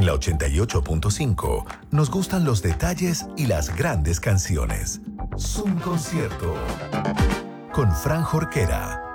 En la 88.5 nos gustan los detalles y las grandes canciones. Zoom Concierto con Fran Jorquera.